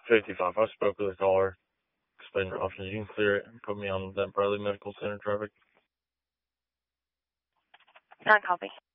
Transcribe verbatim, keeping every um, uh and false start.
fifty-five. I spoke with the caller. Explain your options. You can clear it and put me on that Bradley Medical Center traffic. Non-copy.